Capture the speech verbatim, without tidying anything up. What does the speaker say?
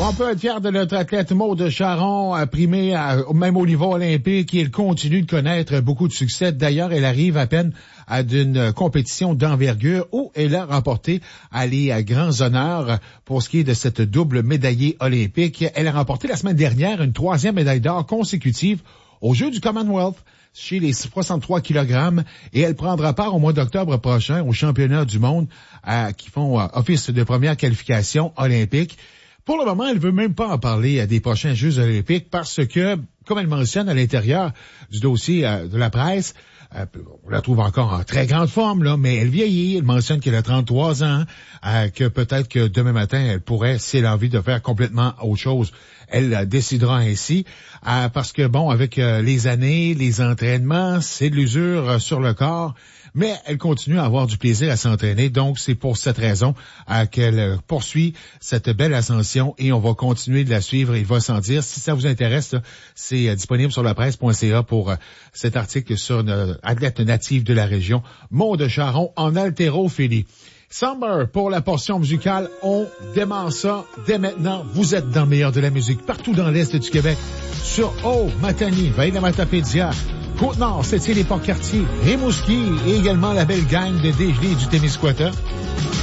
On peut être fier de notre athlète Maude Charron, primée à, même au niveau olympique, et elle continue de connaître beaucoup de succès. D'ailleurs, elle arrive à peine à d'une compétition d'envergure où elle a remporté à les grands honneurs pour ce qui est de cette double médaillée olympique. Elle a remporté la semaine dernière une troisième médaille d'or consécutive aux Jeux du Commonwealth chez les soixante-trois kilogrammes, et elle prendra part au mois d'octobre prochain aux championnats du monde euh, qui font euh, office de première qualification olympique. Pour le moment, elle veut même pas en parler à des prochains Jeux olympiques parce que, comme elle mentionne à l'intérieur du dossier euh, de la presse, euh, on la trouve encore en très grande forme, là, mais elle vieillit. Elle mentionne qu'elle a trente-trois ans, euh, que peut-être que demain matin, elle pourrait, si elle a envie de faire complètement autre chose, elle euh, décidera ainsi. Euh, parce que, bon, avec euh, les années, les entraînements, c'est de l'usure euh, sur le corps. Mais elle continue à avoir du plaisir à s'entraîner. Donc, c'est pour cette raison euh, qu'elle poursuit cette belle ascension et on va continuer de la suivre. Il va s'en dire. Si ça vous intéresse, là, c'est euh, disponible sur la presse point c a pour euh, cet article sur une athlète native de la région, Maude Charron, en haltérophilie. Summer pour la portion musicale. On démarre ça dès maintenant. Vous êtes dans le meilleur de la musique partout dans l'Est du Québec. Sur Haut, Matagny, Veille-la-Matapédia, Côte-Nord, Sept-Îles et Port-Cartier, Rimouski et également la belle gang de Dégelé du Témiscouata.